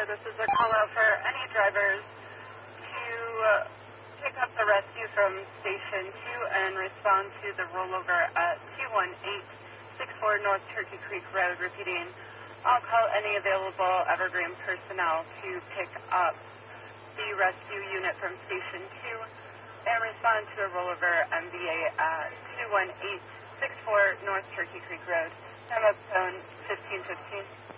This is a call out for any drivers to pick up the rescue from Station 2 and respond to the rollover at 21864 North Turkey Creek Road. Repeating, I'll call any available Evergreen personnel to pick up the rescue unit from Station 2 and respond to the rollover MVA at 21864 North Turkey Creek Road. Time up zone 1515.